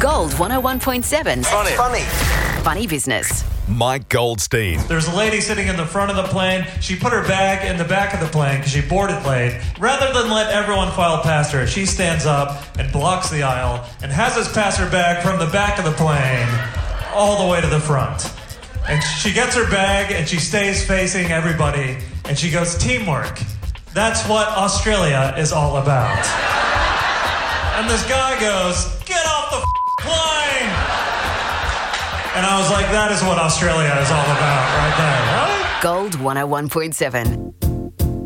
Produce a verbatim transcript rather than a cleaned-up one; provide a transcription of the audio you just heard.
Gold one oh one point seven. Funny. Funny. Funny Business. Mike Goldstein. There's a lady sitting in the front of the plane. She put her bag in the back of the plane because she boarded late. Rather than let everyone file past her, she stands up and blocks the aisle and has us pass her bag from the back of the plane all the way to the front. And she gets her bag and she stays facing everybody and she goes, teamwork. That's what Australia is all about. And this guy goes, get off the f- plane! And I was like, that is what Australia is all about right there, right? Gold one oh one point seven.